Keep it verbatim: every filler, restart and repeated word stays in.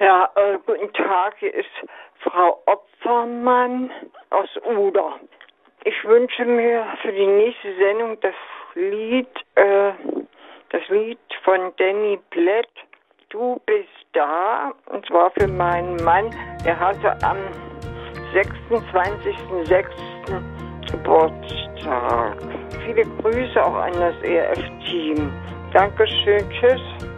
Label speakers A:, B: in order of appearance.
A: Ja, äh, guten Tag, hier ist Frau Opfermann aus Uder. Ich wünsche mir für die nächste Sendung das Lied, äh, das Lied von Danny Blatt, Du bist da, und zwar für meinen Mann, der hatte am sechsundzwanzigsten sechsten Geburtstag. Viele Grüße auch an das E R F-Team. Dankeschön, tschüss.